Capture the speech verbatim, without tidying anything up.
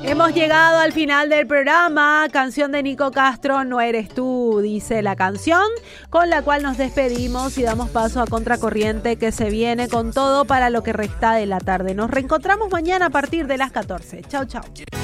Hemos llegado al final del programa. Canción de Nico Castro, No Eres Tú, dice la canción, con la cual nos despedimos y damos paso a Contracorriente, que se viene con todo para lo que resta de la tarde. Nos reencontramos mañana a partir de las catorce. Chau, chau.